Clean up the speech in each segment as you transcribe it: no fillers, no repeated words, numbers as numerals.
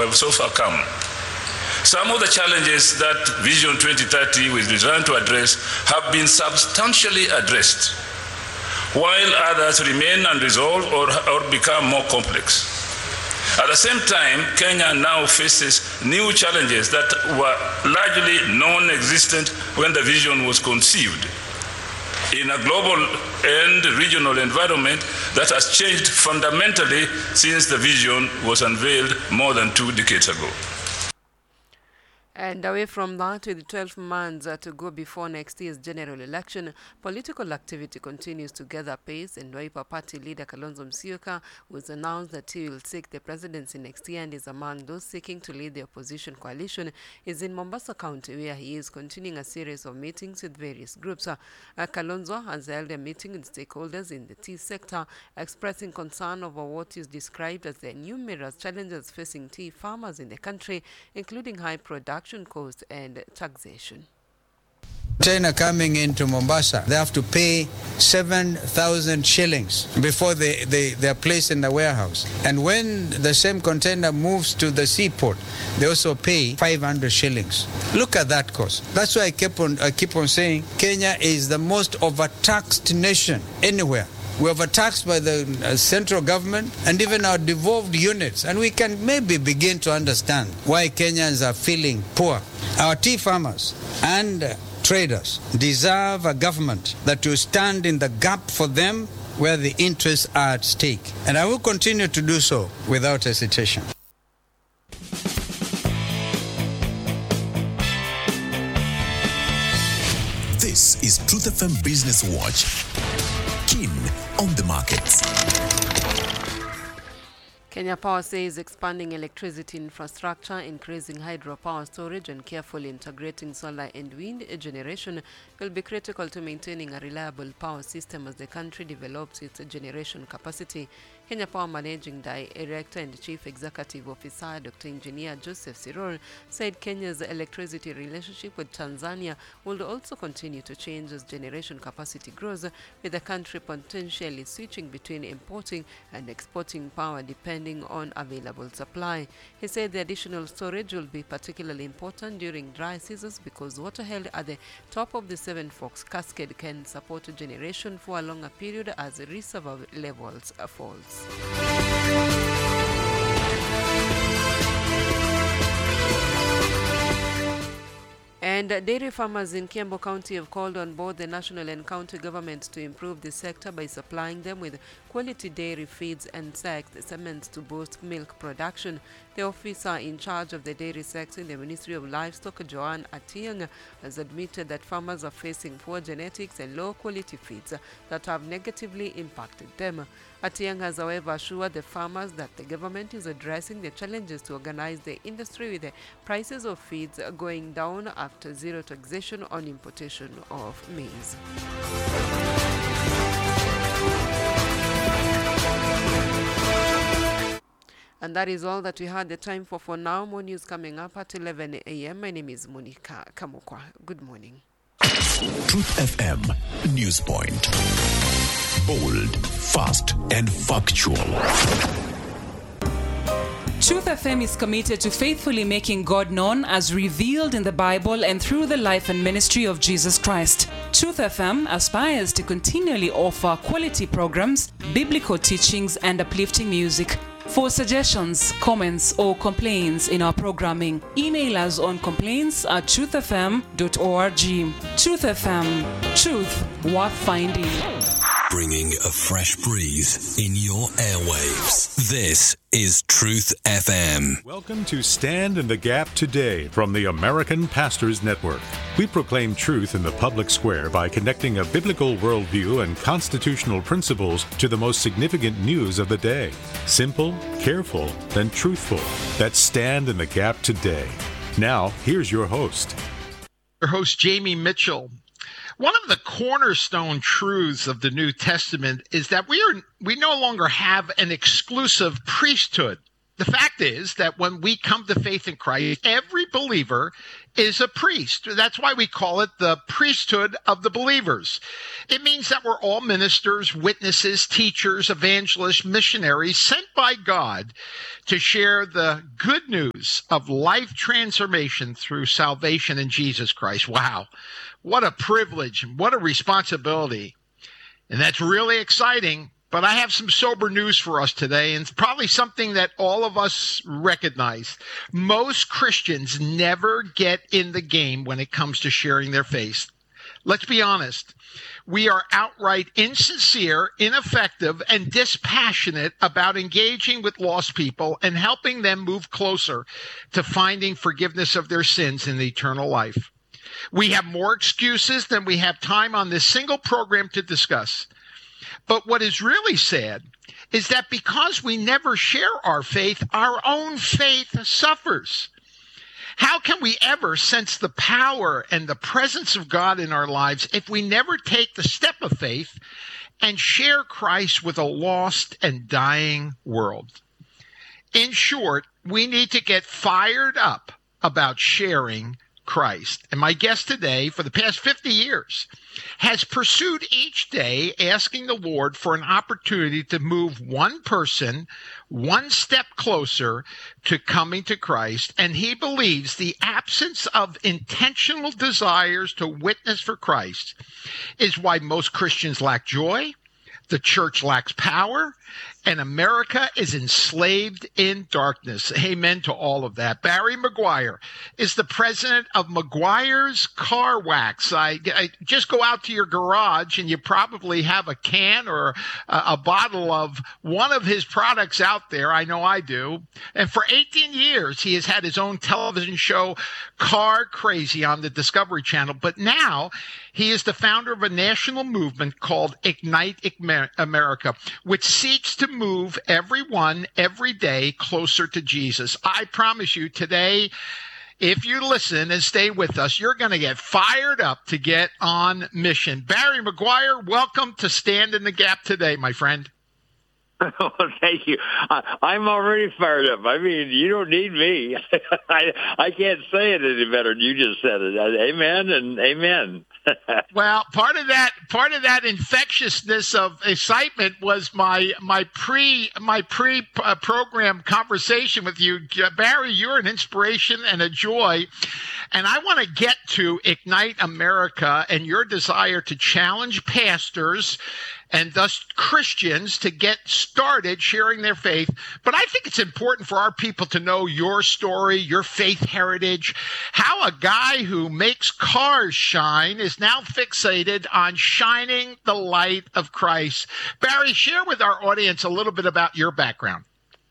have so far come. Some of the challenges that Vision 2030 was designed to address have been substantially addressed, while others remain unresolved or become more complex. At the same time, Kenya now faces new challenges that were largely non-existent when the vision was conceived, in a global and regional environment that has changed fundamentally since the vision was unveiled more than 2 decades ago. And away from that, with 12 months to go before next year's general election, political activity continues to gather pace, and Wiper Party leader Kalonzo Musyoka was announced that he will seek the presidency next year and is among those seeking to lead the opposition coalition. Is in Mombasa County, where he is continuing a series of meetings with various groups. Kalonzo has held a meeting with stakeholders in the tea sector, expressing concern over what is described as the numerous challenges facing tea farmers in the country, including high production cost and taxation. Container coming into Mombasa, they have to pay 7,000 shillings before they are placed in the warehouse. And when the same container moves to the seaport, they also pay 500 shillings. Look at that cost. That's why I keep on saying Kenya is the most overtaxed nation anywhere. We're overtaxed by the central government and even our devolved units. And we can maybe begin to understand why Kenyans are feeling poor. Our tea farmers and traders deserve a government that will stand in the gap for them where the interests are at stake. And I will continue to do so without hesitation. This is Truth FM Business Watch. Keen on the markets. Kenya Power says expanding electricity infrastructure, increasing hydropower storage, and carefully integrating solar and wind generation will be critical to maintaining a reliable power system as the country develops its generation capacity. Kenya Power Managing Director and Chief Executive Officer Dr. Engineer Joseph Sirol said Kenya's electricity relationship with Tanzania will also continue to change as generation capacity grows, with the country potentially switching between importing and exporting power depending on available supply. He said the additional storage will be particularly important during dry seasons because water held at the top of the Seven Forks Cascade can support generation for a longer period as reservoir levels falls. And dairy farmers in Kiambu County have called on both the national and county governments to improve the sector by supplying them with quality dairy feeds and cements to boost milk production. The officer in charge of the dairy sector in the Ministry of Livestock, Joanne Atiang, has admitted that farmers are facing poor genetics and low-quality feeds that have negatively impacted them. Atiang has, however, assured the farmers that the government is addressing the challenges to organize the industry, with the prices of feeds going down after zero taxation on importation of maize. And that is all that we had the time for now. More news coming up at 11 a.m. My name is Monica Kamukwa. Good morning. Truth FM News Point. Bold, fast, and factual. Truth FM is committed to faithfully making God known as revealed in the Bible and through the life and ministry of Jesus Christ. Truth FM aspires to continually offer quality programs, biblical teachings, and uplifting music. For suggestions, comments, or complaints in our programming, email us on complaints@truthfm.org. Truth FM, truth worth finding. Bringing a fresh breeze in your airwaves. This is Truth FM. Welcome to Stand in the Gap Today from the American Pastors Network. We proclaim truth in the public square by connecting a biblical worldview and constitutional principles to the most significant news of the day. Simple, careful, then truthful. That's Stand in the Gap Today. Now, here's your host. Your host, Jamie Mitchell. One of the cornerstone truths of the New Testament is that we no longer have an exclusive priesthood. The fact is that when we come to faith in Christ, every believer is a priest. That's why we call it the priesthood of the believers. It means that we're all ministers, witnesses, teachers, evangelists, missionaries sent by God to share the good news of life transformation through salvation in Jesus Christ. Wow, what a privilege and what a responsibility. And that's really exciting. But I have some sober news for us today, and it's probably something that all of us recognize. Most Christians never get in the game when it comes to sharing their faith. Let's be honest. We are outright insincere, ineffective, and dispassionate about engaging with lost people and helping them move closer to finding forgiveness of their sins in eternal life. We have more excuses than we have time on this single program to discuss. But what is really sad is that because we never share our faith, our own faith suffers. How can we ever sense the power and the presence of God in our lives if we never take the step of faith and share Christ with a lost and dying world? In short, we need to get fired up about sharing Christ. And my guest today, for the past 50 years, has pursued each day asking the Lord for an opportunity to move one person one step closer to coming to Christ. And he believes the absence of intentional desires to witness for Christ is why most Christians lack joy, the church lacks power, and America is enslaved in darkness. Amen to all of that. Barry McGuire is the president of McGuire's Car Wax. I just go out to your garage and you probably have a can or a bottle of one of his products out there. I know I do. And for 18 years, he has had his own television show, Car Crazy, on the Discovery Channel. But now he is the founder of a national movement called Ignite America, which seeks to move everyone every day closer to Jesus. I promise you today, if you listen and stay with us, you're going to get fired up to get on mission. Barry McGuire, welcome to Stand in the Gap today, my friend. Oh, thank you. I'm already fired up. I mean, you don't need me. I can't say it any better than you just said it. Amen and amen. Well, part of that infectiousness of excitement was my pre-program conversation with you, Barry. You're an inspiration and a joy, and I want to get to Ignite America and your desire to challenge pastors and thus Christians to get started sharing their faith. But I think it's important for our people to know your story, your faith heritage, how a guy who makes cars shine is now fixated on shining the light of Christ. Barry, share with our audience a little bit about your background.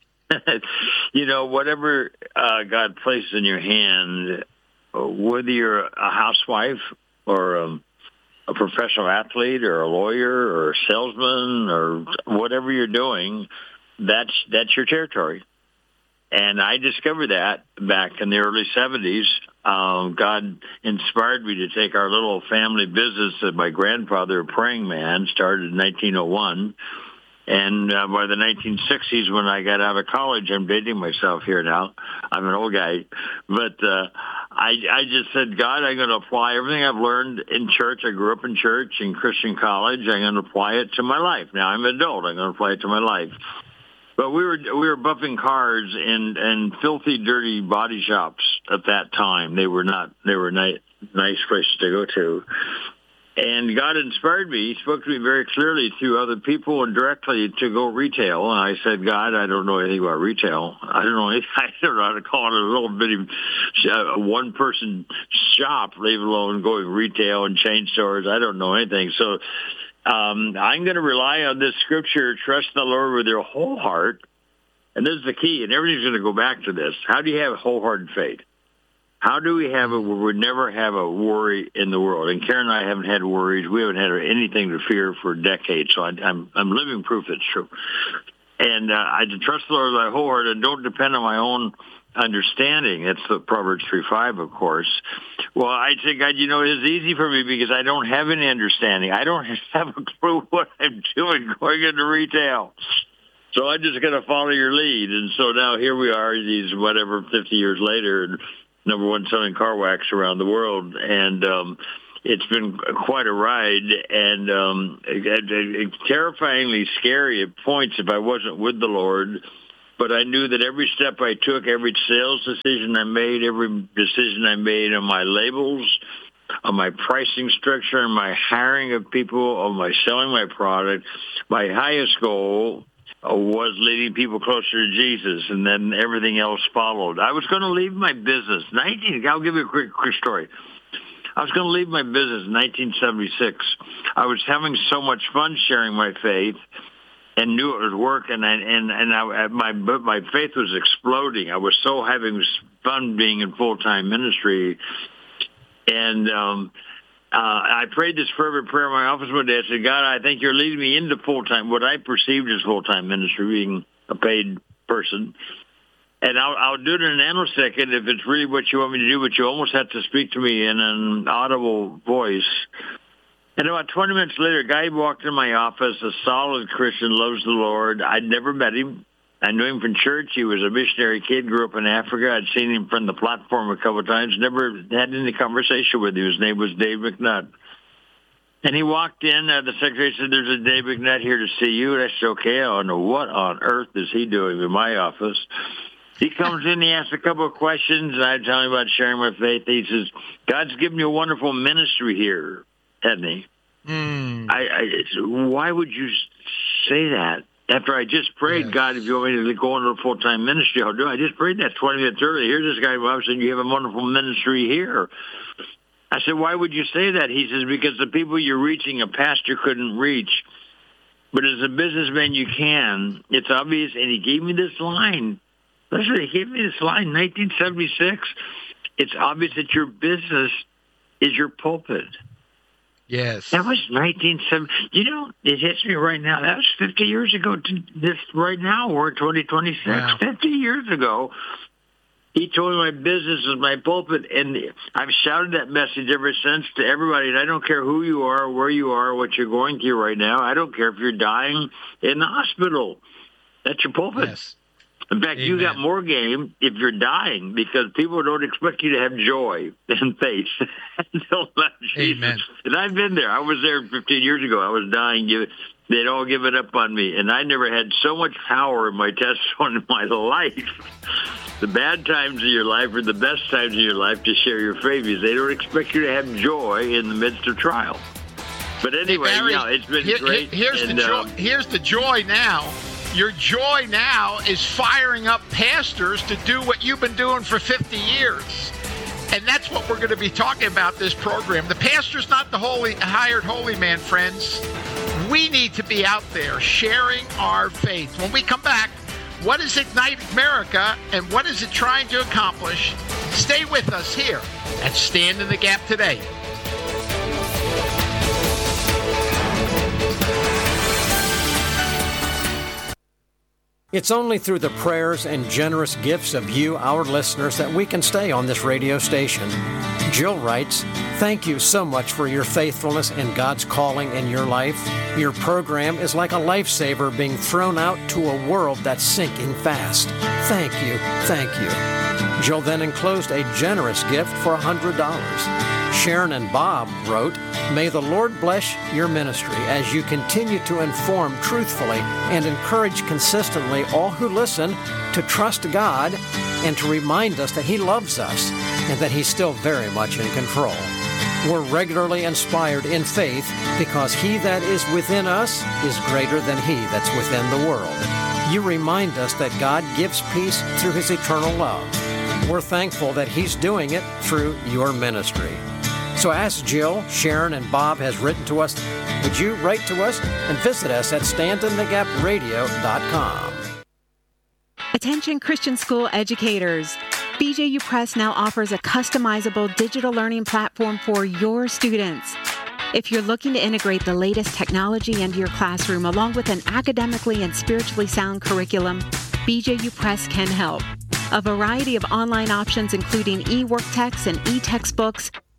You know, whatever God places in your hand, whether you're a housewife or a professional athlete or a lawyer or a salesman or whatever you're doing, that's your territory. And I discovered that back in the early 70s. God inspired me to take our little family business that my grandfather, a praying man, started in 1901. And by the 1960s, when I got out of college, I'm dating myself here now. I'm an old guy. But I just said, God, I'm going to apply everything I've learned in church. I grew up in church, in Christian college. I'm going to apply it to my life. Now I'm an adult. I'm going to apply it to my life. But we were buffing cars in filthy, dirty body shops at that time. They were nice places to go to. And God inspired me. He spoke to me very clearly through other people and directly to go retail. And I said, God, I don't know anything about retail. I don't know how to call it a little bitty one-person shop, leave alone going retail and chain stores. I don't know anything. So I'm going to rely on this scripture, trust in the Lord with your whole heart. And this is the key, and everything's going to go back to this. How do you have wholehearted faith? How do we have it where we never have a worry in the world? And Karen and I haven't had worries. We haven't had anything to fear for decades. So I'm living proof it's true. And I trust the Lord with my whole heart and don't depend on my own understanding. It's the Proverbs 3:5, of course. Well, I say, God, you know, it's easy for me because I don't have any understanding. I don't have a clue what I'm doing going into retail. So I just got to follow your lead. And so now here we are, these 50 years later, and number one selling car wax around the world. And it's been quite a ride, and terrifyingly scary at points if I wasn't with the Lord. But I knew that every step I took, every sales decision I made, every decision I made on my labels, on my pricing structure, on my hiring of people, on my selling my product, my highest goal was leading people closer to Jesus, and then everything else followed. I was going to leave my business. I'll give you a quick story. I was going to leave my business in 1976. I was having so much fun sharing my faith and knew it would work, and my faith was exploding. I was so having fun being in full-time ministry. And I prayed this fervent prayer in my office one day. I said, God, I think you're leading me into full-time, what I perceived as full-time ministry, being a paid person. And I'll do it in a nanosecond if it's really what you want me to do, but you almost have to speak to me in an audible voice. And about 20 minutes later, a guy walked in my office, a solid Christian, loves the Lord. I'd never met him. I knew him from church. He was a missionary kid, grew up in Africa. I'd seen him from the platform a couple of times, never had any conversation with him. His name was Dave McNutt. And he walked in. The secretary said, there's a Dave McNutt here to see you. And I said, okay, I don't know what on earth is he doing in my office. He comes in, he asks a couple of questions, and I tell him about sharing my faith. He says, God's given you a wonderful ministry here, hasn't he? Why would you say that? After I just prayed, yes. God, if you want me to go into a full-time ministry, I'll do it. I just prayed that 20 minutes earlier. Here's this guy who I was saying, you have a wonderful ministry here. I said, why would you say that? He says, because the people you're reaching, a pastor couldn't reach. But as a businessman, you can. It's obvious. And he gave me this line. Listen, he gave me this line, 1976. It's obvious that your business is your pulpit. Yes. That was 1970. You know, it hits me right now. That was 50 years ago. This right now, we're 2026. Wow. 50 years ago, he told me my business is my pulpit, and I've shouted that message ever since to everybody. And I don't care who you are, where you are, what you're going through right now. I don't care if you're dying in the hospital. That's your pulpit. Yes. In fact, Amen. You got more game if you're dying, because people don't expect you to have joy and faith until Jesus. Amen. And I've been there. I was there 15 years ago. I was dying. They'd all given up on me, and I never had so much power in my testimony in my life. The bad times of your life are the best times of your life to share your faith, because they don't expect you to have joy in the midst of trial. But anyway, hey, Barry, it's been great. Here's the joy now. Your joy now is firing up pastors to do what you've been doing for 50 years. And that's what we're going to be talking about this program. The pastor's not the hired holy man, friends. We need to be out there sharing our faith. When we come back, what is Ignite America and what is it trying to accomplish? Stay with us here at Stand in the Gap Today. It's only through the prayers and generous gifts of you, our listeners, that we can stay on this radio station. Jill writes, thank you so much for your faithfulness and God's calling in your life. Your program is like a lifesaver being thrown out to a world that's sinking fast. Thank you, thank you. Jill then enclosed a generous gift for $100. Sharon and Bob wrote, may the Lord bless your ministry as you continue to inform truthfully and encourage consistently all who listen to trust God and to remind us that He loves us and that He's still very much in control. We're regularly inspired in faith because He that is within us is greater than he that's within the world. You remind us that God gives peace through His eternal love. We're thankful that He's doing it through your ministry. So as Jill, Sharon, and Bob has written to us, would you write to us and visit us at standinthegapradio.com. Attention Christian school educators. BJU Press now offers a customizable digital learning platform for your students. If you're looking to integrate the latest technology into your classroom along with an academically and spiritually sound curriculum, BJU Press can help. A variety of online options including e-work texts and e-textbooks,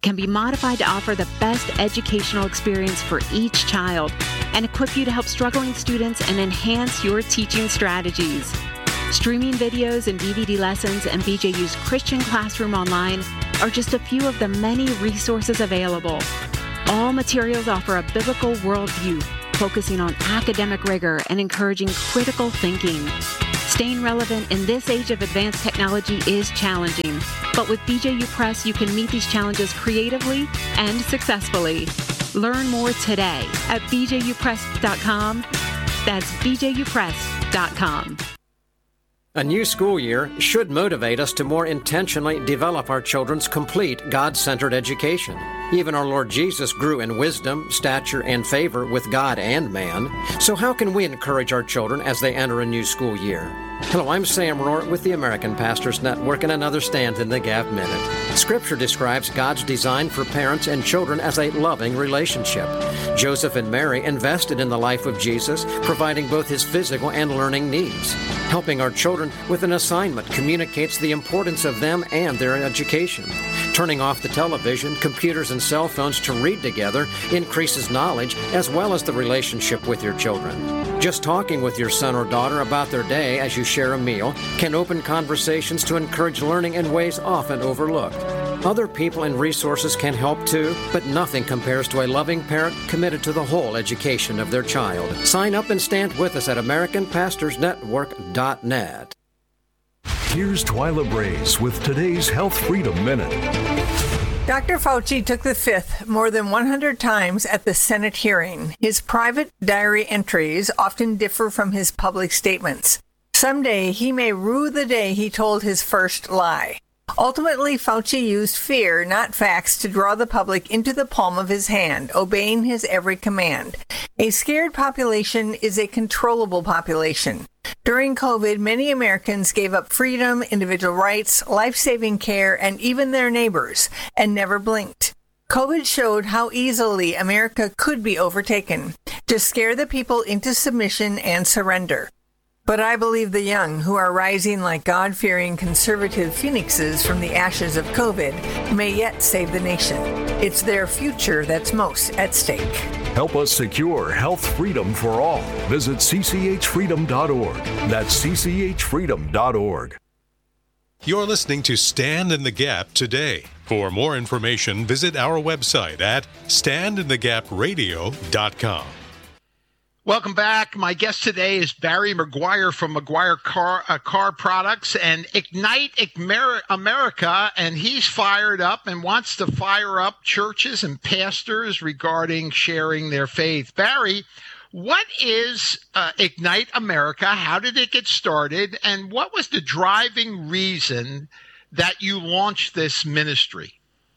can be modified to offer the best educational experience for each child and equip you to help struggling students and enhance your teaching strategies. Streaming videos and DVD lessons and BJU's Christian Classroom Online are just a few of the many resources available. All materials offer a biblical worldview, focusing on academic rigor and encouraging critical thinking. Staying relevant in this age of advanced technology is challenging, but with BJU Press, you can meet these challenges creatively and successfully. Learn more today at bjupress.com. That's bjupress.com. A new school year should motivate us to more intentionally develop our children's complete God-centered education. Even our Lord Jesus grew in wisdom, stature, and favor with God and man. So how can we encourage our children as they enter a new school year? Hello, I'm Sam Rohr with the American Pastors Network and another Stand in the Gap Minute. Scripture describes God's design for parents and children as a loving relationship. Joseph and Mary invested in the life of Jesus, providing both his physical and learning needs. Helping our children with an assignment communicates the importance of them and their education. Turning off the television, computers, and cell phones to read together increases knowledge as well as the relationship with your children. Just talking with your son or daughter about their day as you share a meal can open conversations to encourage learning in ways often overlooked. Other people and resources can help too, but nothing compares to a loving parent committed to the whole education of their child. Sign up and stand with us at AmericanPastorsNetwork.net. Here's Twyla Brace with today's Health Freedom Minute. Dr. Fauci took the fifth more than 100 times at the Senate hearing. His private diary entries often differ from his public statements. Someday he may rue the day he told his first lie. Ultimately, Fauci used fear, not facts, to draw the public into the palm of his hand, obeying his every command. A scared population is a controllable population. During COVID, many Americans gave up freedom, individual rights, life-saving care, and even their neighbors, and never blinked. COVID showed how easily America could be overtaken, to scare the people into submission and surrender. But I believe the young, who are rising like God-fearing conservative phoenixes from the ashes of COVID, may yet save the nation. It's their future that's most at stake. Help us secure health freedom for all. Visit cchfreedom.org. That's cchfreedom.org. You're listening to Stand in the Gap today. For more information, visit our website at standinthegapradio.com. Welcome back. My guest today is Barry McGuire from McGuire Car Products and Ignite America, and he's fired up and wants to fire up churches and pastors regarding sharing their faith. Barry, what is Ignite America? How did it get started? And what was the driving reason that you launched this ministry?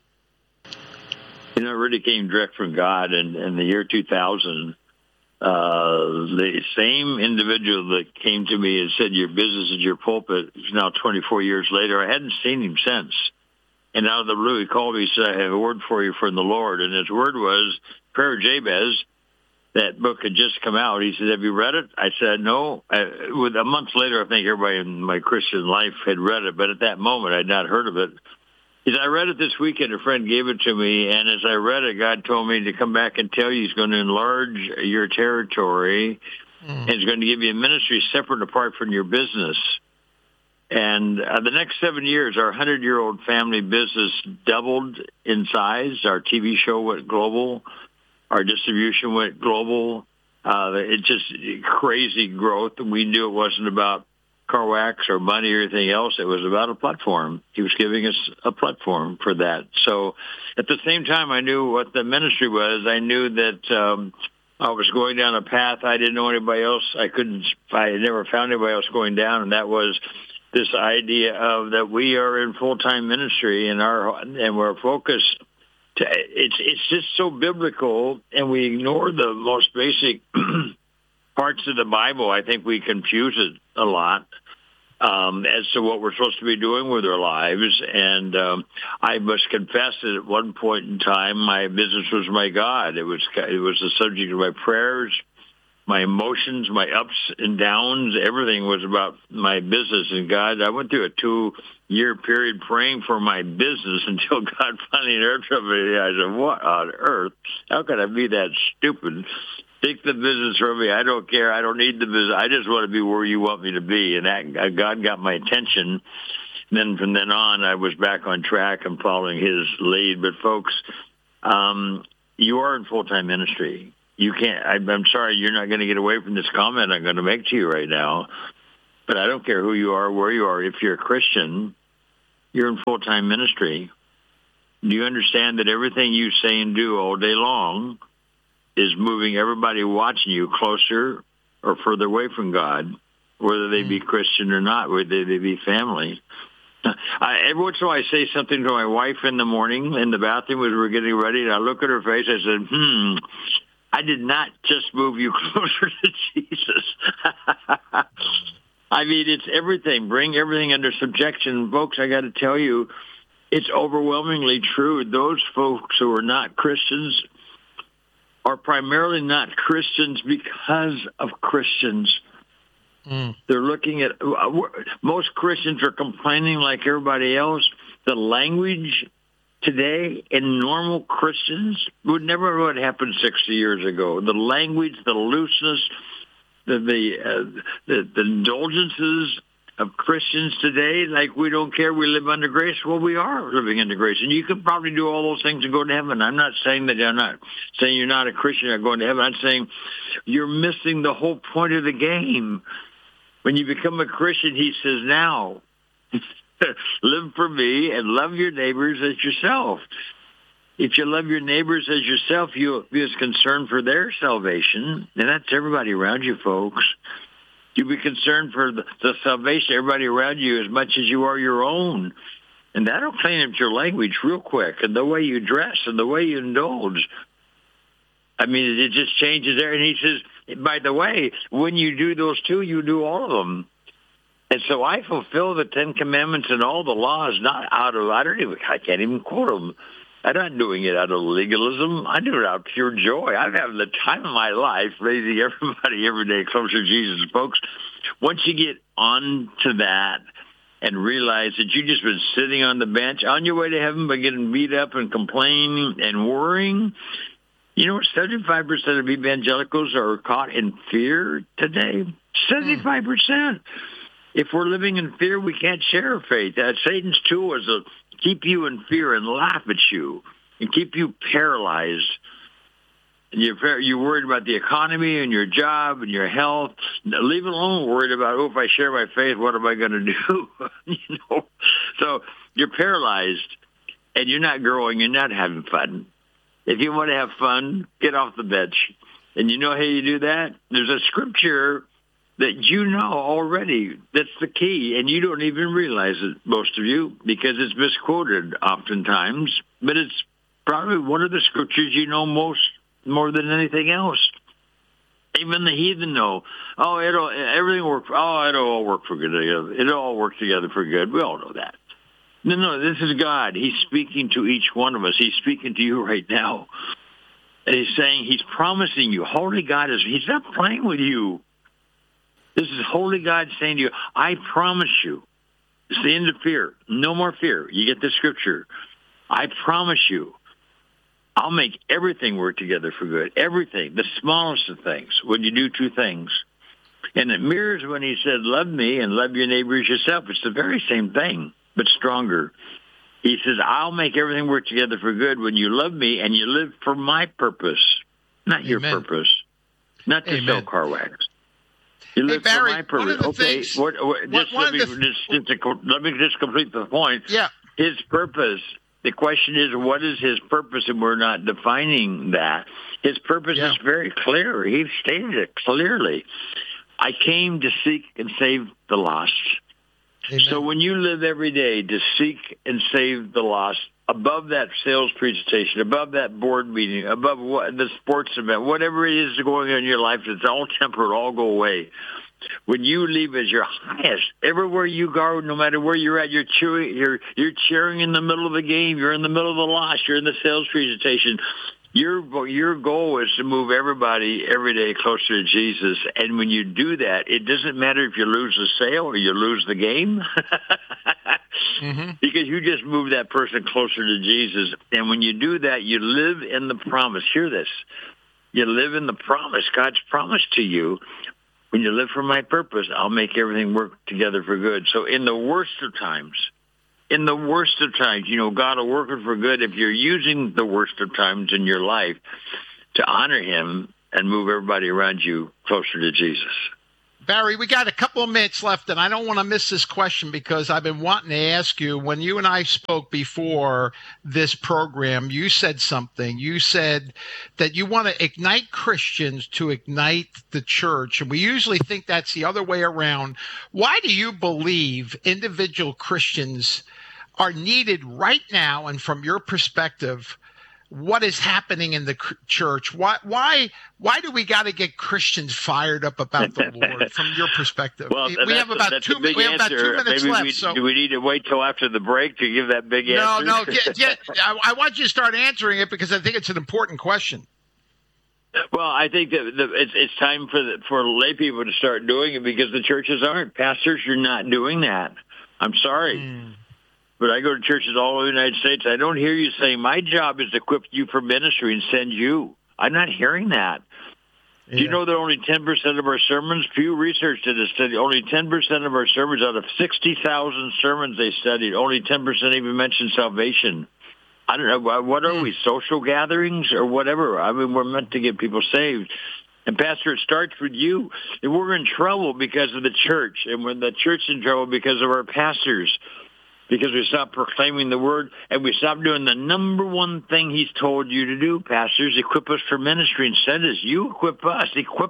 You know, it really came direct from God in the year 2000. The same individual that came to me and said, your business is your pulpit, is now 24 years later. I hadn't seen him since. And out of the blue, he called me and said, I have a word for you from the Lord. And his word was Prayer of Jabez. That book had just come out. He said, have you read it? I said, no. With a month later, I think everybody in my Christian life had read it. But at that moment, I had not heard of it. He said, I read it this weekend. A friend gave it to me, and as I read it, God told me to come back and tell you He's going to enlarge your territory, and He's going to give you a ministry separate and apart from your business. And the next 7 years, our 100-year-old family business doubled in size. Our TV show went global. Our distribution went global. It's just crazy growth. We knew it wasn't about car wax or money or anything else. It was about a platform. He was giving us a platform for that. So at the same time, I knew what the ministry was. I knew that I was going down a path I didn't know anybody else. I never found anybody else going down, and that was this idea of that we are in full-time ministry and we're focused. It's just so biblical, and we ignore the most basic parts of the Bible. I think we confuse it a lot as to what we're supposed to be doing with our lives. And I must confess that at one point in time, my business was my God. It was the subject of my prayers. my emotions, my ups and downs, everything was about my business. And God, I went through a 2-year period praying for my business until God finally interrupted me. I said, what on earth? How could I be that stupid? Take the business from me. I don't care. I don't need the business. I just want to be where you want me to be. And that, God got my attention. And then from then on, I was back on track and following his lead. But folks, you are in full-time ministry. You can't. I'm sorry, you're not going to get away from this comment I'm going to make to you right now. But I don't care who you are, where you are. If you're a Christian, you're in full-time ministry. Do you understand that everything you say and do all day long is moving everybody watching you closer or further away from God, whether they be Christian or not, whether they be family? Every once in a while I say something to my wife in the morning in the bathroom as we're getting ready, and I look at her face, I said, I did not just move you closer to Jesus. I mean, it's everything. Bring everything under subjection. Folks, I got to tell you, it's overwhelmingly true. Those folks who are not Christians are primarily not Christians because of Christians. They're looking at, most Christians are complaining like everybody else. The language today in normal Christians would never have happened 60 years ago. The language, the looseness, the indulgences of Christians today, like we don't care, we live under grace. Well, we are living under grace. And you could probably do all those things and go to heaven. I'm not saying that I'm not saying you're not a Christian, you're going to heaven. I'm saying you're missing the whole point of the game. When you become a Christian, he says, now, live for me and love your neighbors as yourself. If you love your neighbors as yourself, you'll be as concerned for their salvation. And that's everybody around you, folks. You'll be concerned for the salvation of everybody around you as much as you are your own. And that'll clean up your language real quick, and the way you dress and the way you indulge. I mean, it just changes there. And he says, by the way, when you do those two, you do all of them. And so I fulfill the 10 Commandments and all the laws, not out of, I can't even quote them. I'm not doing it out of legalism. I do it out of pure joy. I'm having the time of my life raising everybody every day closer to Jesus, folks. Once you get on to that and realize that you've just been sitting on the bench on your way to heaven by getting beat up and complaining and worrying, you know, 75% of evangelicals are caught in fear today. 75%. If we're living in fear, we can't share our faith. Satan's tool is to keep you in fear and laugh at you and keep you paralyzed. And you're worried about the economy and your job and your health. Leave alone worried about, if I share my faith, what am I going to do? You know, so you're paralyzed and you're not growing. You're not having fun. If you want to have fun, get off the bench. And you know how you do that? There's a scripture that you know already. That's the key, and you don't even realize it, most of you, because it's misquoted oftentimes. But it's probably one of the scriptures you know more than anything else. Even the heathen know. Everything works. It'll all work for good. It'll all work together for good. We all know that. No, this is God. He's speaking to each one of us. He's speaking to you right now. And he's saying, he's promising you. Holy God he's not playing with you. This is holy God saying to you, I promise you. It's the end of fear. No more fear. You get the scripture. I promise you, I'll make everything work together for good. Everything. The smallest of things. When you do two things. And it mirrors when he said, love me and love your neighbor as yourself. It's the very same thing, but stronger. He says, I'll make everything work together for good when you love me and you live for my purpose, not your purpose, not to sell car wax. You live Barry, for my purpose. Okay, let me just complete the point. Yeah. His purpose, the question is, what is his purpose? And we're not defining that. His purpose is very clear. He stated it clearly. I came to seek and save the lost. Amen. So when you live every day to seek and save the lost, above that sales presentation, above that board meeting, above the sports event, whatever it is going on in your life, it's all temporal, all go away. When you leave as your highest, everywhere you go, no matter where you're at, you're cheering in the middle of the game, you're in the middle of the loss, you're in the sales presentation. Your goal is to move everybody every day closer to Jesus. And when you do that, it doesn't matter if you lose the sale or you lose the game. Because you just move that person closer to Jesus. And when you do that, you live in the promise. Hear this. You live in the promise, God's promise to you. When you live for my purpose, I'll make everything work together for good. So in the worst of times, God will work it for good if you're using the worst of times in your life to honor him and move everybody around you closer to Jesus. Barry, we got a couple of minutes left, and I don't want to miss this question because I've been wanting to ask you. When you and I spoke before this program, you said something. You said that you want to ignite Christians to ignite the church, and we usually think that's the other way around. Why do you believe individual Christians are needed right now, and from your perspective, what is happening in the church? Why do we got to get Christians fired up about the Lord from your perspective? Well, we have about 2 minutes left. Do we need to wait till after the break to give that big answer? No. I want you to start answering it because I think it's an important question. Well, I think that it's time for lay people to start doing it because the churches aren't. Pastors, you're not doing that. I'm sorry. But I go to churches all over the United States. I don't hear you saying, my job is to equip you for ministry and send you. I'm not hearing that. Yeah. Do you know that only 10% of our sermons, Pew Research did a study, only 10% of our sermons out of 60,000 sermons they studied, only 10% even mentioned salvation. I don't know. What are we, social gatherings or whatever? I mean, we're meant to get people saved. And, Pastor, it starts with you. And we're in trouble because of the church. And when the church is in trouble because of our pastors. Because we stopped proclaiming the word and we stopped doing the number one thing he's told you to do, pastors, equip us for ministry and send us. You equip us,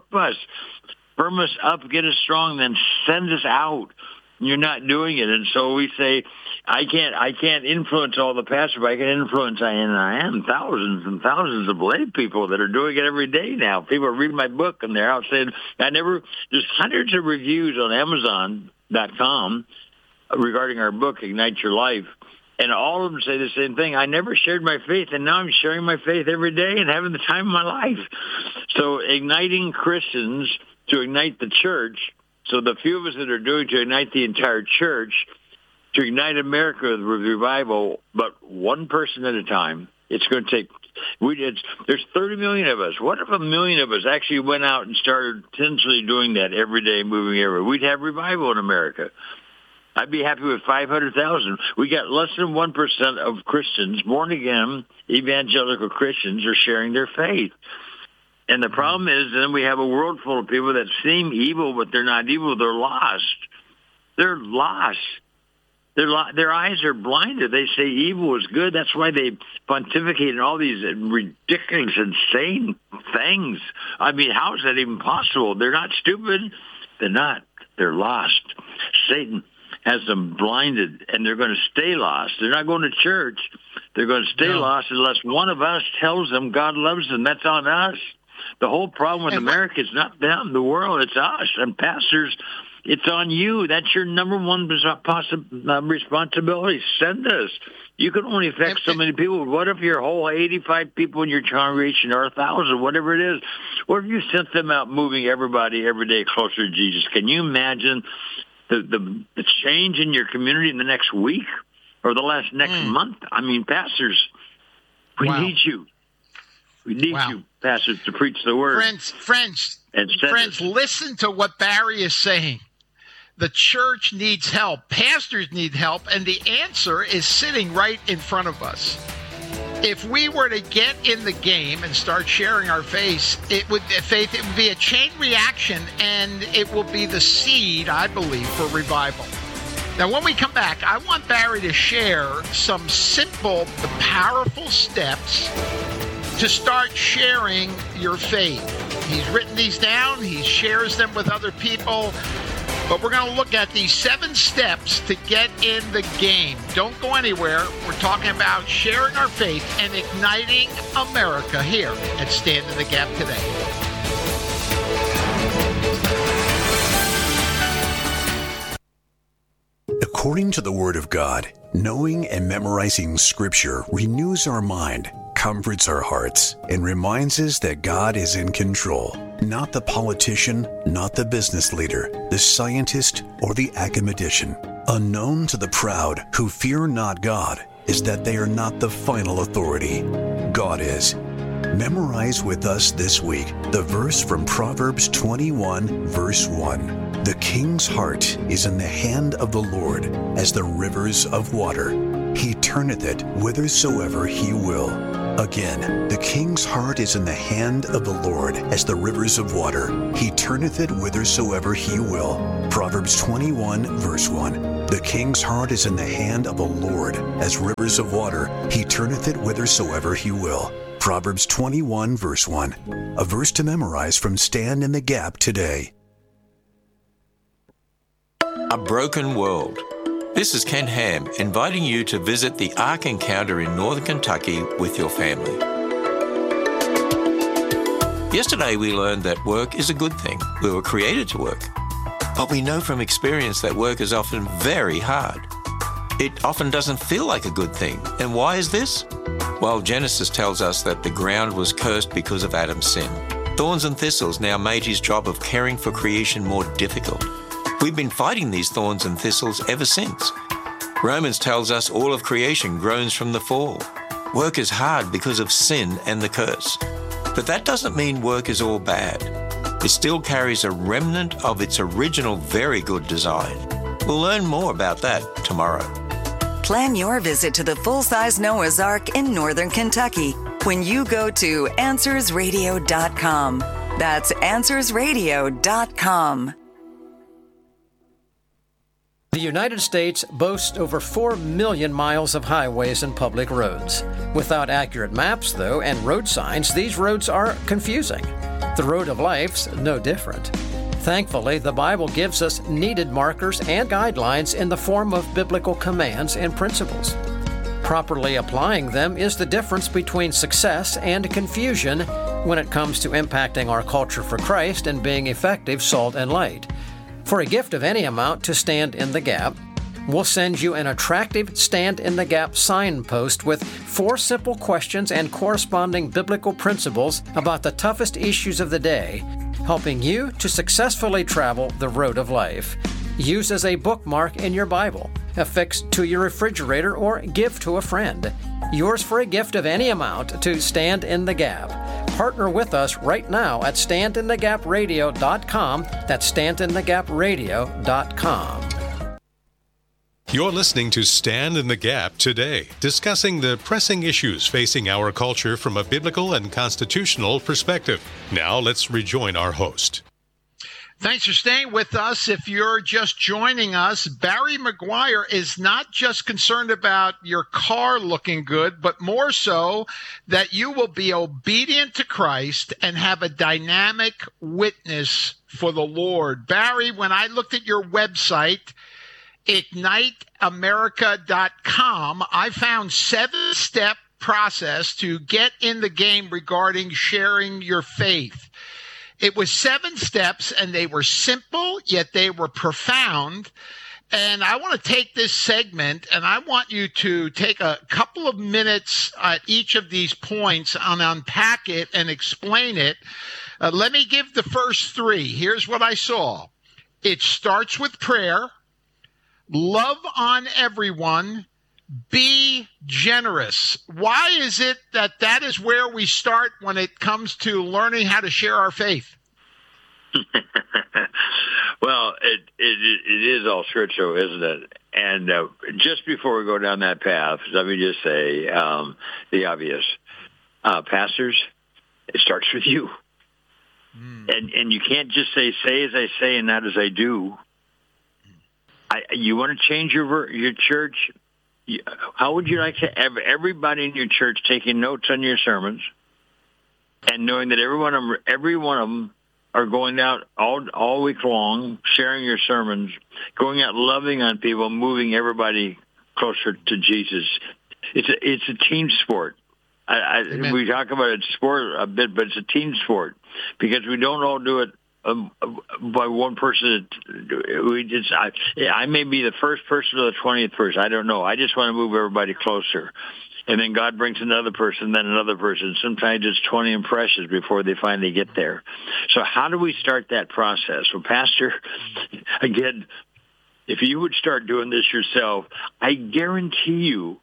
firm us up, get us strong, then send us out. You're not doing it. And so we say, I can't influence all the pastors, but I can influence, and I am thousands and thousands of lay people that are doing it every day now. People are reading my book and they're out saying, there's hundreds of reviews on Amazon.com regarding our book, Ignite Your Life. And all of them say the same thing. I never shared my faith, and now I'm sharing my faith every day and having the time of my life. So igniting Christians to ignite the church, so the few of us that are doing to ignite the entire church, to ignite America with revival, but one person at a time. It's going to take, there's 30 million of us. What if 1 million of us actually went out and started intentionally doing that every day, moving everywhere? We'd have revival in America. I'd be happy with 500,000. We got less than 1% of Christians, born-again, evangelical Christians, are sharing their faith. And the problem is then we have a world full of people that seem evil, but they're not evil. They're lost. They're lost. Their eyes are blinded. They say evil is good. That's why they pontificate in all these ridiculous, insane things. I mean, how is that even possible? They're not stupid. They're not. They're lost. Satan has them blinded, and they're going to stay lost. They're not going to church. They're going to stay lost unless one of us tells them God loves them. That's on us. The whole problem with America is not them, the world. It's us. And pastors, it's on you. That's your number one responsibility. Send us. You can only affect so many people. What if your whole 85 people in your congregation or 1,000, whatever it is? What if you sent them out moving everybody every day closer to Jesus? Can you imagine the change in your community in the next week or the next month? I mean, pastors, we need you. We need you, pastors, to preach the word. Friends, listen to what Barry is saying. The church needs help. Pastors need help, and the answer is sitting right in front of us. If we were to get in the game and start sharing our faith, it would be a chain reaction, and it will be the seed, I believe, for revival. Now, when we come back, I want Barry to share some simple, powerful steps to start sharing your faith. He's written these down. He shares them with other people. But we're going to look at these 7 steps to get in the game. Don't go anywhere. We're talking about sharing our faith and igniting America here at Stand in the Gap today. According to the Word of God, knowing and memorizing Scripture renews our mind, comforts our hearts and reminds us that God is in control. Not the politician, not the business leader, the scientist, or the academician. Unknown to the proud who fear not God is that they are not the final authority. God is. Memorize with us this week the verse from Proverbs 21, verse 1. The king's heart is in the hand of the Lord as the rivers of water. He turneth it whithersoever he will. Again, the king's heart is in the hand of the Lord as the rivers of water. He turneth it whithersoever he will. Proverbs 21, verse 1. The king's heart is in the hand of the Lord as rivers of water. He turneth it whithersoever he will. Proverbs 21, verse 1. A verse to memorize from Stand in the Gap today. A broken world. This is Ken Ham inviting you to visit the Ark Encounter in Northern Kentucky with your family. Yesterday we learned that work is a good thing. We were created to work. But we know from experience that work is often very hard. It often doesn't feel like a good thing. And why is this? Well, Genesis tells us that the ground was cursed because of Adam's sin. Thorns and thistles now made his job of caring for creation more difficult. We've been fighting these thorns and thistles ever since. Romans tells us all of creation groans from the fall. Work is hard because of sin and the curse. But that doesn't mean work is all bad. It still carries a remnant of its original very good design. We'll learn more about that tomorrow. Plan your visit to the full-size Noah's Ark in Northern Kentucky when you go to AnswersRadio.com. That's AnswersRadio.com. The United States boasts over 4 million miles of highways and public roads. Without accurate maps, though, and road signs, these roads are confusing. The road of life's no different. Thankfully, the Bible gives us needed markers and guidelines in the form of biblical commands and principles. Properly applying them is the difference between success and confusion when it comes to impacting our culture for Christ and being effective salt and light. For a gift of any amount to Stand in the Gap, we'll send you an attractive Stand in the Gap signpost with 4 simple questions and corresponding biblical principles about the toughest issues of the day, helping you to successfully travel the road of life. Use as a bookmark in your Bible, affix to your refrigerator, or give to a friend. Yours for a gift of any amount to Stand in the Gap. Partner with us right now at StandInTheGapRadio.com. That's StandInTheGapRadio.com. You're listening to Stand in the Gap today, discussing the pressing issues facing our culture from a biblical and constitutional perspective. Now let's rejoin our host. Thanks for staying with us. If you're just joining us, Barry McGuire is not just concerned about your car looking good, but more so that you will be obedient to Christ and have a dynamic witness for the Lord. Barry, when I looked at your website, IgniteAmerica.com, I found 7-step process to get in the game regarding sharing your faith. It was 7 steps, and they were simple, yet they were profound. And I want to take this segment, and I want you to take a couple of minutes at each of these points and unpack it and explain it. Let me give the first 3. Here's what I saw. It starts with prayer. Love on everyone. Be generous. Why is it that that is where we start when it comes to learning how to share our faith? Well, it is all scriptural, isn't it? And just before we go down that path, let me just say the obvious. Pastors, it starts with you. And you can't just say as I say and not as I do. You want to change your church? How would you like to have everybody in your church taking notes on your sermons and knowing that every one of them are going out all week long, sharing your sermons, going out loving on people, moving everybody closer to Jesus? It's a team sport. We talk about it sport a bit, but it's a team sport because we don't all do it by one person. I may be the first person or the 20th person. I don't know. I just want to move everybody closer. And then God brings another person, then another person. Sometimes it's 20 impressions before they finally get there. So how do we start that process? Well, Pastor, again, if you would start doing this yourself, I guarantee you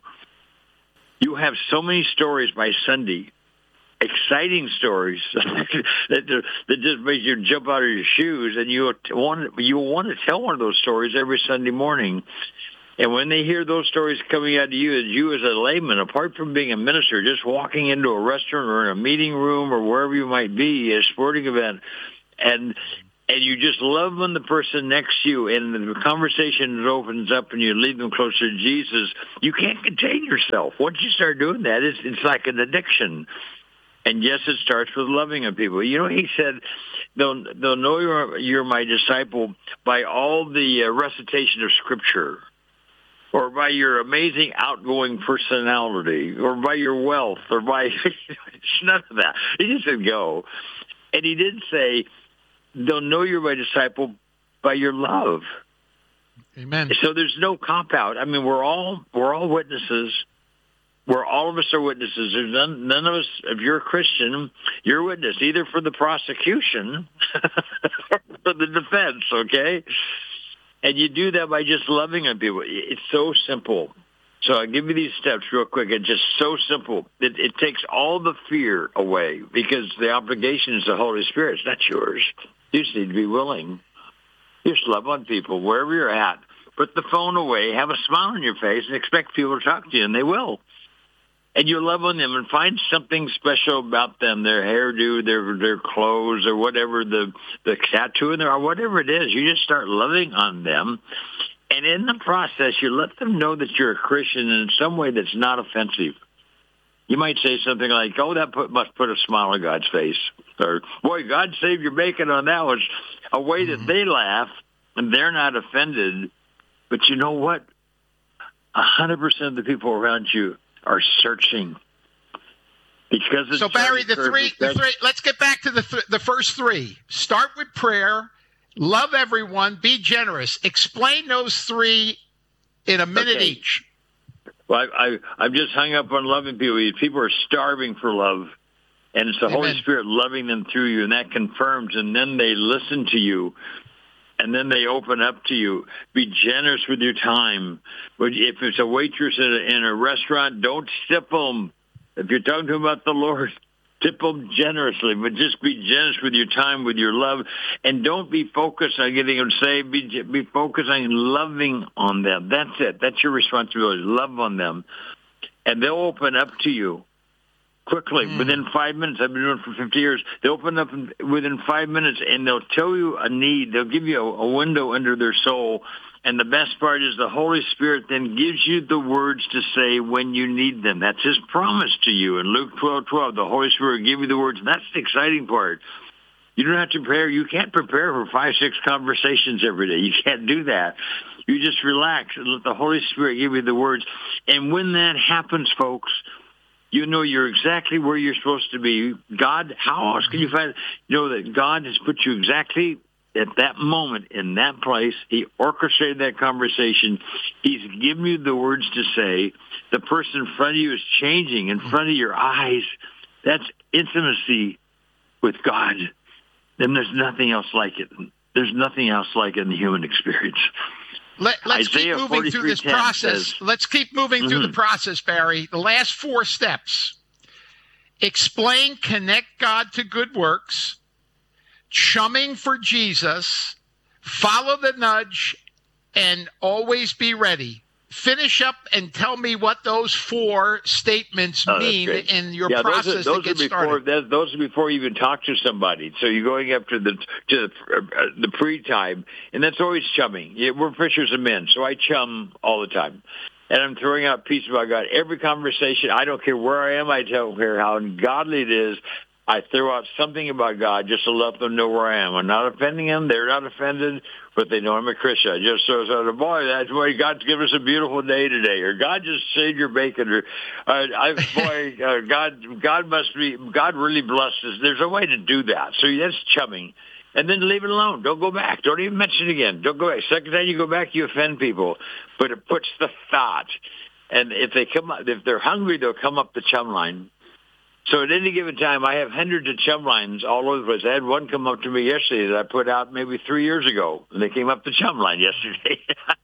have so many stories by Sunday, exciting stories that just make you jump out of your shoes, and you want to tell one of those stories every Sunday morning. And when they hear those stories coming out of you as a layman, apart from being a minister, just walking into a restaurant or in a meeting room or wherever you might be, a sporting event, and you just love when the person next to you, and the conversation opens up and you lead them closer to Jesus, you can't contain yourself. Once you start doing that, it's like an addiction. And yes, it starts with loving of people. You know, he said, they'll know you're my disciple by all the recitation of Scripture, or by your amazing outgoing personality, or by your wealth, or by none of that. He just said go. And he did say, they'll know you're my disciple by your love. Amen. So there's no cop-out. I mean, we're all witnesses. All of us are witnesses. There's none of us, if you're a Christian, you're a witness, either for the prosecution or for the defense, okay? And you do that by just loving on people. It's so simple. So I'll give you these steps real quick. It's just so simple. It takes all the fear away, because the obligation is the Holy Spirit. It's not yours. You just need to be willing. You just love on people wherever you're at. Put the phone away, have a smile on your face, and expect people to talk to you, and they will. And you love on them and find something special about them, their hairdo, their clothes, or whatever, the tattoo in there, or whatever it is. You just start loving on them. And in the process, you let them know that you're a Christian in some way that's not offensive. You might say something like, oh, that must put a smile on God's face. Or, boy, God saved your bacon on that one. A way that they laugh, and they're not offended. But you know what? 100% of the people around you are searching. Because so, Barry, the three, let's get back to the first three. Start with prayer. Love everyone. Be generous. Explain those three in a minute each. Well, I've just hung up on loving people. People are starving for love, and it's the Holy Spirit loving them through you, and that confirms, and then they listen to you, and then they open up to you. Be generous with your time. If it's a waitress in a restaurant, don't tip them. If you're talking to them about the Lord, tip them generously, but just be generous with your time, with your love, and don't be focused on getting them saved. Be focused on loving on them. That's it. That's your responsibility. Love on them, and they'll open up to you quickly. Within 5 minutes. I've been doing it for 50 years. They open up within 5 minutes, and they'll tell you a need. They'll give you a window under their soul. And the best part is the Holy Spirit then gives you the words to say when you need them. That's His promise to you. In Luke 12:12, the Holy Spirit will give you the words. And that's the exciting part. You don't have to prepare. You can't prepare for 5-6 conversations every day. You can't do that. You just relax and let the Holy Spirit give you the words. And when that happens, folks, you know you're exactly where you're supposed to be. God, how else can you find? You know that God has put you exactly at that moment, in that place. He orchestrated that conversation. He's given you the words to say. The person in front of you is changing in front of your eyes. That's intimacy with God. And there's nothing else like it. There's nothing else like it in the human experience. Let's keep moving through this process. Let's keep moving through the process, Barry. The last 4 steps. Explain, connect God to good works. Chumming for Jesus, follow the nudge, and always be ready. Finish up and tell me what those 4 statements mean in your process to get started. Those are before you even talk to somebody. So you're going up to the pre-time, and that's always chumming. We're fishers of men, so I chum all the time. And I'm throwing out peace about God. Every conversation, I don't care where I am, I don't care how ungodly it is, I throw out something about God just to let them know where I am. I'm not offending them. They're not offended, but they know I'm a Christian. I just throw out, boy, that's why God's given us a beautiful day today, or God just saved your bacon, or God really blessed us. There's a way to do that. So that's chumming. And then leave it alone. Don't go back. Don't even mention it again. Don't go back. Second time you go back, you offend people. But it puts the thought. And if they're hungry, they'll come up the chum line. So at any given time, I have hundreds of chum lines all over the place. I had one come up to me yesterday that I put out maybe 3 years ago, and they came up the chum line yesterday.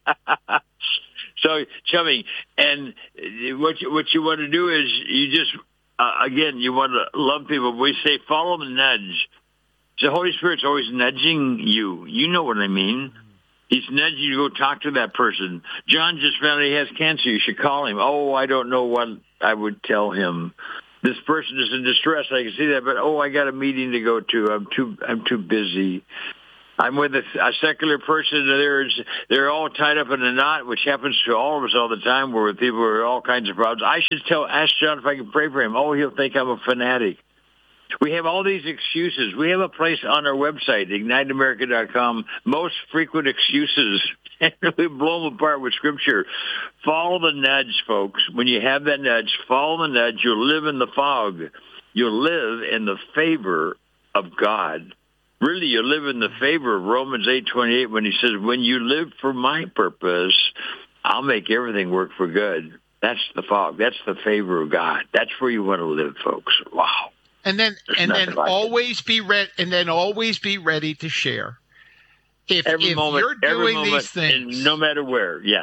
So chumming, and what you want to do is you just again you want to love people. We say follow the nudge. The Holy Spirit's always nudging you. You know what I mean. He's nudging you to go talk to that person. John just found out he has cancer. You should call him. Oh, I don't know what I would tell him. This person is in distress. I can see that, but I got a meeting to go to. I'm too busy. I'm with a secular person. They're all tied up in a knot, which happens to all of us all the time. We're with people who are all kinds of problems. I should ask John if I can pray for him. Oh, he'll think I'm a fanatic. We have all these excuses. We have a place on our website, IgniteAmerica.com, most frequent excuses. And we blow them apart with Scripture. Follow the nudge, folks. When you have that nudge, follow the nudge. You'll live in the fog. You'll live in the favor of God. Really, you live in the favor of Romans 8:28 when he says, when you live for my purpose, I'll make everything work for good. That's the fog. That's the favor of God. That's where you want to live, folks. Wow. And then always be ready. And then always be ready to share. If you're doing these things, and no matter where, yes.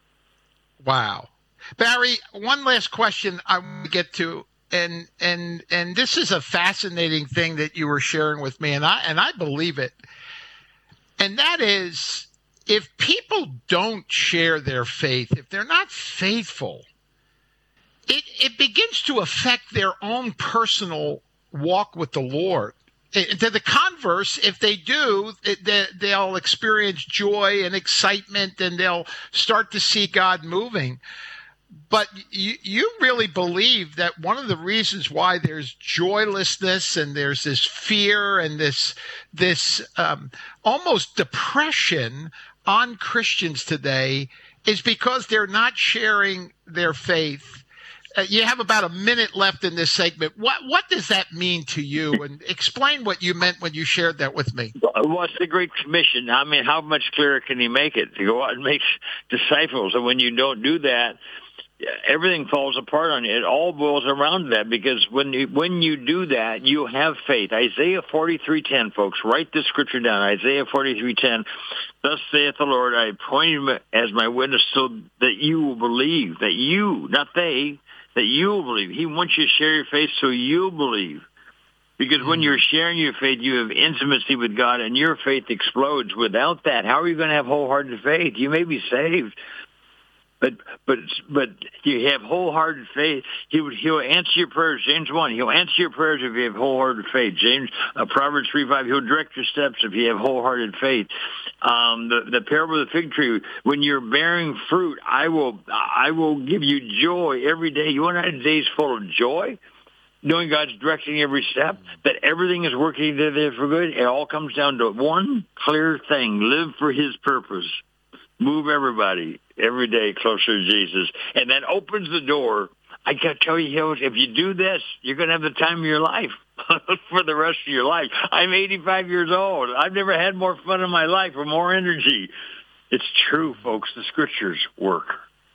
Wow, Barry. One last question I want to get to, and this is a fascinating thing that you were sharing with me, and I believe it. And that is, if people don't share their faith, if they're not faithful, it begins to affect their own personal walk with the Lord. To the converse, if they do, they'll experience joy and excitement, and they'll start to see God moving. But you really believe that one of the reasons why there's joylessness and there's this fear and this almost depression on Christians today is because they're not sharing their faith. You have about a minute left in this segment. What does that mean to you? And explain what you meant when you shared that with me. Well, it's the Great Commission. I mean, how much clearer can he make it? To go out and make disciples. And when you don't do that, everything falls apart on you. It all boils around that, because when you do that, you have faith. Isaiah 43:10, folks. Write this scripture down. Isaiah 43:10. Thus saith the Lord, I appointed him as my witness so that you will believe. That you, not they, that you will believe. He wants you to share your faith so you'll believe. Because when you're sharing your faith, you have intimacy with God, and your faith explodes. Without that, how are you going to have wholehearted faith? You may be saved, but you have wholehearted faith. He'll answer your prayers. James 1, he'll answer your prayers if you have wholehearted faith. Proverbs 3:5, he'll direct your steps if you have wholehearted faith. The parable of the fig tree, when you're bearing fruit, I will give you joy every day. You want to have days full of joy? Knowing God's directing every step, that everything is working together for good. It all comes down to one clear thing: live for his purpose. Move everybody every day closer to Jesus. And that opens the door. I got to tell you, if you do this, you're going to have the time of your life for the rest of your life. I'm 85 years old. I've never had more fun in my life or more energy. It's true, folks. The scriptures work.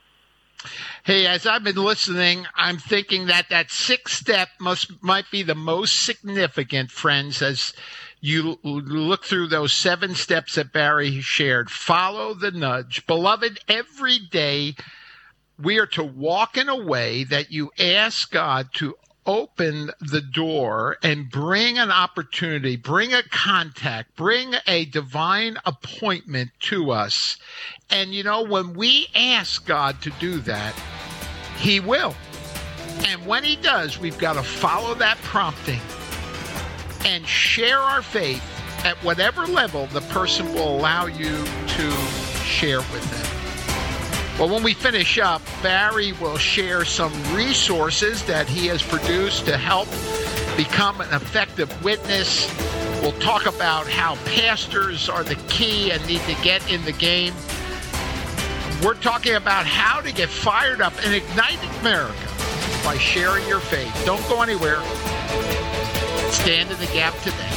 Hey, as I've been listening, I'm thinking that sixth step might be the most significant, friends, as you look through those 7 steps that Barry shared. Follow the nudge. Beloved, every day we are to walk in a way that you ask God to open the door and bring an opportunity, bring a contact, bring a divine appointment to us. And, when we ask God to do that, he will. And when he does, we've got to follow that prompting and share our faith at whatever level the person will allow you to share with them. Well, when we finish up, Barry will share some resources that he has produced to help become an effective witness. We'll talk about how pastors are the key and need to get in the game. We're talking about how to get fired up and ignite America by sharing your faith. Don't go anywhere. Stand in the gap today.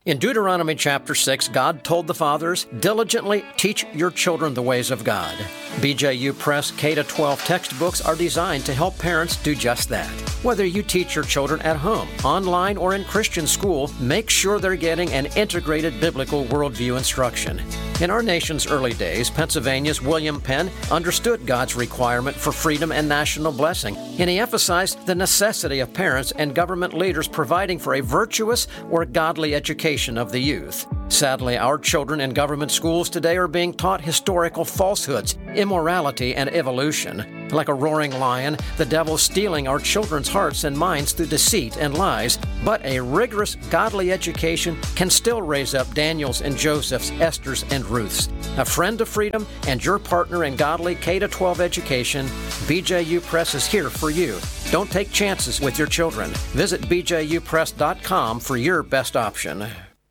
In Deuteronomy chapter 6, God told the fathers, "Diligently teach your children the ways of God." BJU Press K-12 textbooks are designed to help parents do just that. Whether you teach your children at home, online, or in Christian school, make sure they're getting an integrated biblical worldview instruction. In our nation's early days, Pennsylvania's William Penn understood God's requirement for freedom and national blessing, and he emphasized the necessity of parents and government leaders providing for a virtuous or godly education of the youth. Sadly, our children in government schools today are being taught historical falsehoods, immorality, and evolution. Like a roaring lion, the devil's stealing our children's hearts and minds through deceit and lies. But a rigorous, godly education can still raise up Daniels and Josephs, Esthers and Ruths. A friend of freedom and your partner in godly K-12 education, BJU Press is here for you. Don't take chances with your children. Visit bjupress.com for your best option.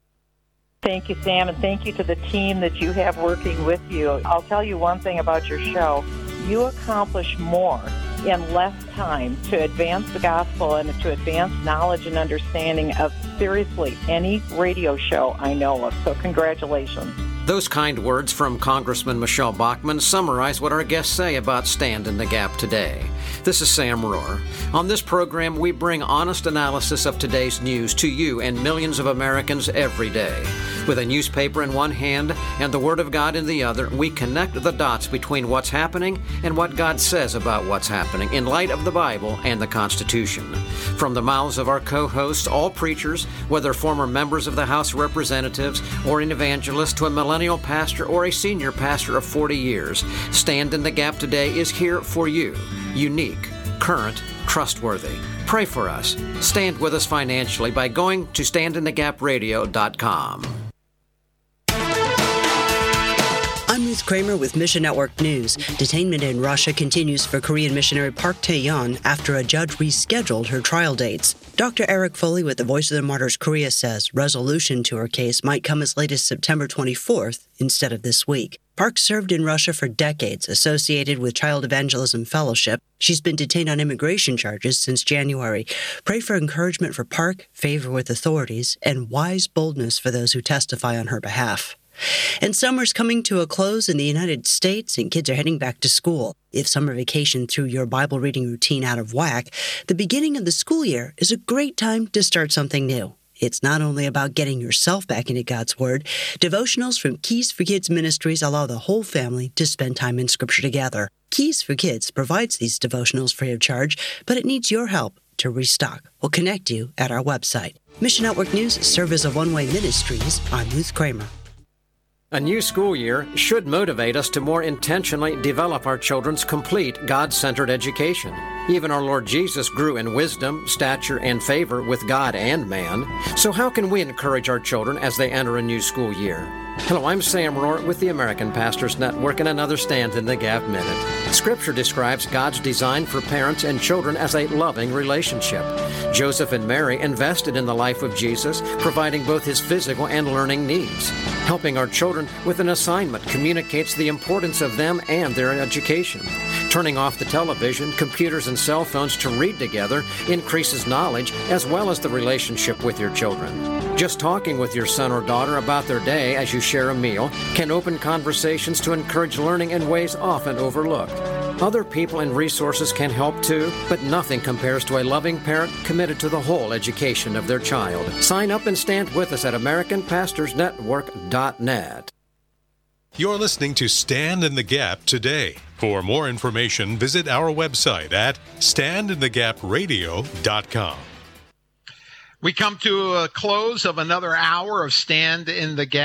Thank you, Sam, and thank you to the team that you have working with you. I'll tell you one thing about your show. You accomplish more in less time to advance the gospel and to advance knowledge and understanding of seriously any radio show I know of. So congratulations. Those kind words from Congressman Michelle Bachmann summarize what our guests say about Stand in the Gap today. This is Sam Rohr. On this program, we bring honest analysis of today's news to you and millions of Americans every day. With a newspaper in one hand and the Word of God in the other, we connect the dots between what's happening and what God says about what's happening in light of the Bible and the Constitution. From the mouths of our co-hosts, all preachers, whether former members of the House of Representatives or an evangelist to a millennial pastor or a senior pastor of 40 years, Stand in the Gap today is here for you. Unique, current, trustworthy. Pray for us. Stand with us financially by going to standinthegapradio.com. I'm Ruth Kramer with Mission Network News. Detainment in Russia continues for Korean missionary Park Tae-yeon after a judge rescheduled her trial dates. Dr. Eric Foley with the Voice of the Martyrs Korea says resolution to her case might come as late as September 24th instead of this week. Park served in Russia for decades, associated with Child Evangelism Fellowship. She's been detained on immigration charges since January. Pray for encouragement for Park, favor with authorities, and wise boldness for those who testify on her behalf. And summer's coming to a close in the United States, and kids are heading back to school. If summer vacation threw your Bible reading routine out of whack, the beginning of the school year is a great time to start something new. It's not only about getting yourself back into God's Word. Devotionals from Keys for Kids Ministries allow the whole family to spend time in Scripture together. Keys for Kids provides these devotionals free of charge, but it needs your help to restock. We'll connect you at our website. Mission Network News serves as a one-way ministries. I'm Ruth Kramer. A new school year should motivate us to more intentionally develop our children's complete God-centered education. Even our Lord Jesus grew in wisdom, stature, and favor with God and man. So how can we encourage our children as they enter a new school year? Hello, I'm Sam Rohr with the American Pastors Network and another Stand in the Gap Minute. Scripture describes God's design for parents and children as a loving relationship. Joseph and Mary invested in the life of Jesus, providing both his physical and learning needs. Helping our children with an assignment communicates the importance of them and their education. Turning off the television, computers, and cell phones to read together increases knowledge as well as the relationship with your children. Just talking with your son or daughter about their day as you share a meal can open conversations to encourage learning in ways often overlooked. Other people and resources can help too, but nothing compares to a loving parent committed to the whole education of their child. Sign up and stand with us at AmericanPastorsNetwork.net. You're listening to Stand in the Gap today. For more information, visit our website at standinthegapradio.com. We come to a close of another hour of Stand in the Gap.